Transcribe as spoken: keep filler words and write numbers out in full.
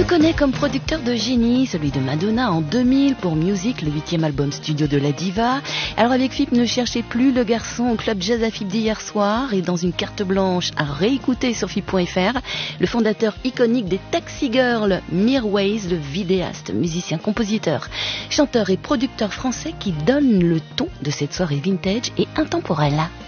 connaît comme producteur de génie, celui de Madonna en deux mille pour Music, le huitième album studio de la diva. Alors avec F I P, ne cherchez plus le garçon au club jazz à F I P d'hier soir et dans une carte blanche à réécouter sur F I P point F R, le fondateur iconique des Taxi Girls, Mirwais, le vidéaste, musicien, compositeur, chanteur et producteur français qui donne le ton de cette soirée vintage et intemporelle.